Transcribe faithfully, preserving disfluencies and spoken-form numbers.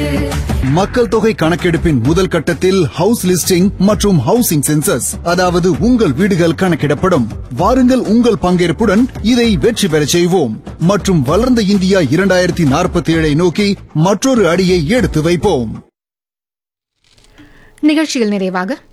மக்கள் தொகை கணக்கெடுப்பின் முதல் கட்டத்தில் ஹவுஸ் லிஸ்டிங் மற்றும் ஹவுசிங் சென்சஸ், அதாவது உங்கள் வீடுகள் கணக்கிடப்படும். வாருங்கள், உங்கள் பங்கேற்புடன் இதை வெற்றி பெறச் செய்வோம் மற்றும் வளர்ந்த இந்தியா இரண்டாயிரத்தி நாற்பத்தி ஏழை நோக்கி மற்றொரு அடியை எடுத்து வைப்போம். நிகழ்ச்சியில் நிறைவாக